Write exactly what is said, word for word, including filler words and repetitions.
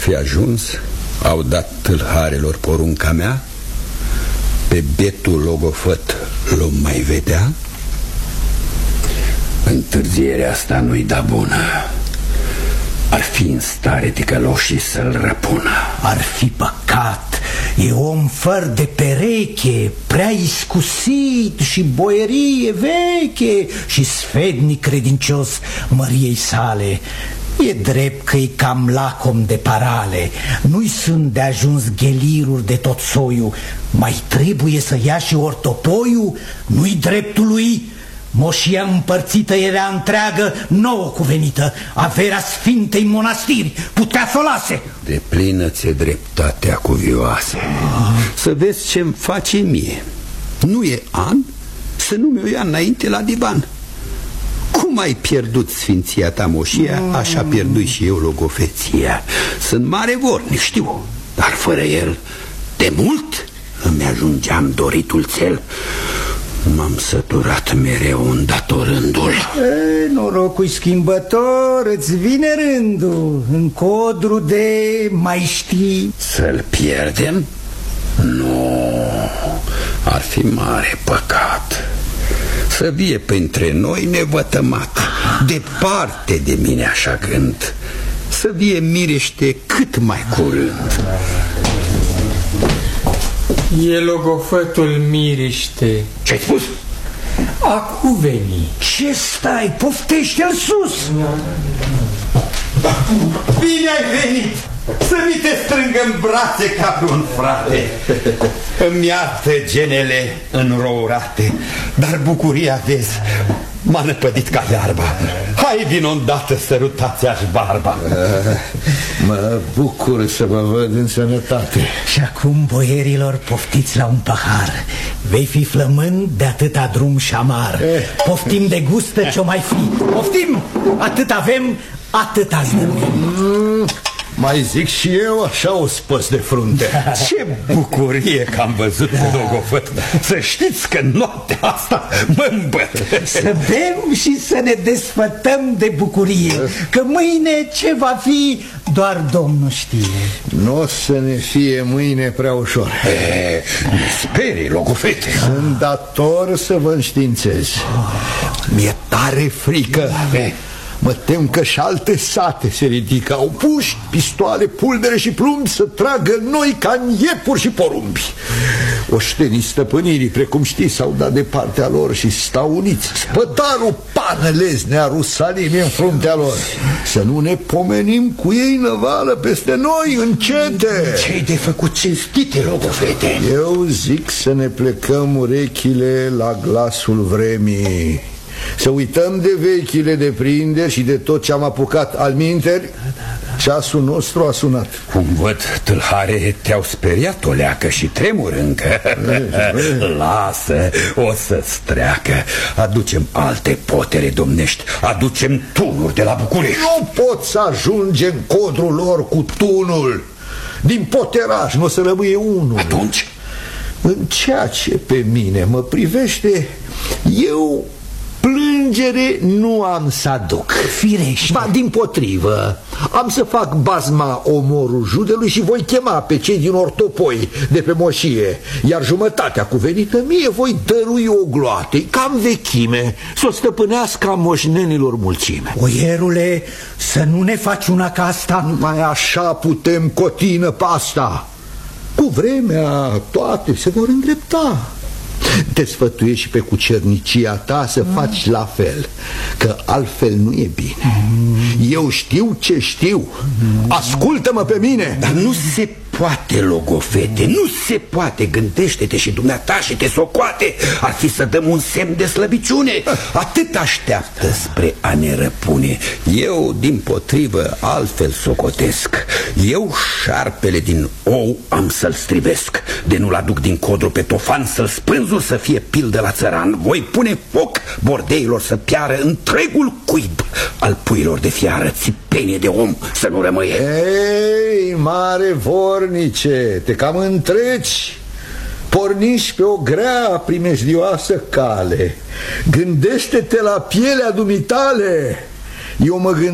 fi ajuns, au dat tâlharelor porunca mea, pe bietul logofăt l-om mai vedea. Întârzierea asta nu-i da bună. Ar fi în stare ticăloșii să-l răpună. Ar fi păcat. E om fără de pereche, prea iscusit și boierie veche și sfednic credincios măriei sale. E drept că e cam lacom de parale, nu-i sunt de ajuns gheliruri de tot soiul. Mai trebuie să ia și ortopoiul, nu-i dreptul lui. Moșia împărțită era întreagă, nouă cuvenită. Averea sfintei monastiri putea să o lase. De plină ți-e dreptatea cuvioase. ah. Să vezi ce-mi face mie. Nu e an să nu mi-o ia înainte la divan. Cum ai pierdut sfinția ta, moșia, așa pierdui și eu logofeția. Sunt mare vornic, știu, dar fără el de mult îmi ajungeam doritul țel. M-am săturat mereu îndatorându-l. E, norocul schimbător, îți vine rândul. În codru de mai știi. Să-l pierdem? Nu, ar fi mare păcat să vie printre noi nevătămat. Departe de mine așa gând. Să vie mirește cât mai curând. E logofătul Miriște. Ce-ai spus? Acu veni. Ce stai? Poftește-l sus! Bine ai venit! Să mi te strâng în brațe ca pe un frate. Îmi iartă genele înrourate, dar bucuria, vezi, m-a năpădit ca iarba. Hai vino îndată, sărutați-aș barba. Mă bucur să vă văd în sănătate. Și acum, boierilor, poftiți la un pahar. Vei fi flămând de atâta drum și amar. Poftim de gustă ce-o mai fi. Poftim! Atât avem, atât ați dăm. Mai zic și eu, așa o spăs de frunte. Ce bucurie că am văzut pe logofăt. Să știți că noaptea asta mă îmbăt. Să bem și să ne desfătăm de bucurie, că mâine ce va fi, doar Domnul știe. Nu o să ne fie mâine prea ușor. E, sperii, logofete. Sunt dator să vă înștiințez. Mi-e tare frică. E. Mă tem că și alte sate se ridică. Au puști, pistoale, puldere și plumbi să tragă noi ca în iepuri și porumbi. Oștenii stăpânirii, precum știi, s-au dat de partea lor și stau uniți. Spătarul pană leznea Rusalime în fruntea lor. Să nu ne pomenim cu ei năvală peste noi, încete. Ce-i de făcut, cinstite, logofete? Eu zic să ne plecăm urechile la glasul vremii. Să uităm de vechile deprinderi și de tot ce am apucat alminteri. Ceasul nostru a sunat. Cum văd, tâlhare, te-au speriat o leacă și tremur încă. Lasă, o să-ți treacă. Aducem alte potere domnești, aducem tunuri de la București. Nu pot să ajungem codrul lor cu tunul. Din poteraș nu o să rămâie unul. Atunci? În ceea ce pe mine mă privește, eu plângere nu am să aduc. Firește. Ba, dimpotrivă, am să fac bazma omorul judelui și voi chema pe cei din ortopoi de pe moșie, iar jumătatea cuvenită mie voi dărui o gloate, cam vechime, să o stăpânească a moșnenilor mulțime. Boierule, să nu ne faci una ca asta. Mai așa putem cotină pe asta. Cu vremea toate se vor îndrepta. Te sfătuiești și pe cucernicia ta să faci la fel, că altfel nu e bine. Eu știu ce știu. Ascultă-mă pe mine. Dar nu se poate, logofete, nu se poate. Gândește-te și dumneata și te socoate. Ar fi să dăm un semn de slăbiciune. Atât așteaptă spre a ne răpune. Eu, dimpotrivă, altfel socotesc. Eu, șarpele din ou, am să-l strivesc. De nu-l aduc din codru pe tofan, să-l sprânzur să fie pildă la țăran. Voi pune foc bordeilor să piară întregul cuib al puilor de fiară. Țipenie de om să nu rămâie. Ei, mare vornice, te cam întreci. Porniși pe o grea primejdioasă cale. Gândește-te la pielea dumitale. Eu mă gândesc